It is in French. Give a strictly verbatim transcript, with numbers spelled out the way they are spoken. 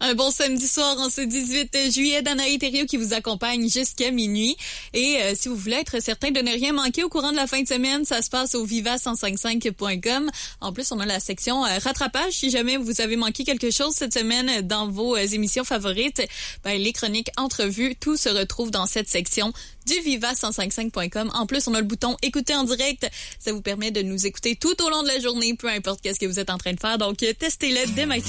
Un bon samedi soir en ce dix-huit juillet, Danaï Thériault qui vous accompagne jusqu'à minuit. Et euh, si vous voulez être certain de ne rien manquer au courant de la fin de semaine, ça se passe au viva cent cinquante-cinq point com. En plus, on a la section euh, rattrapage. Si jamais vous avez manqué quelque chose cette semaine dans vos euh, émissions favorites, ben, les chroniques, entrevues, tout se retrouve dans cette section du viva cent cinquante-cinq point com. En plus, on a le bouton écouter en direct. Ça vous permet de nous écouter tout au long de la journée, peu importe qu'est-ce que vous êtes en train de faire. Donc, testez-le dès maintenant.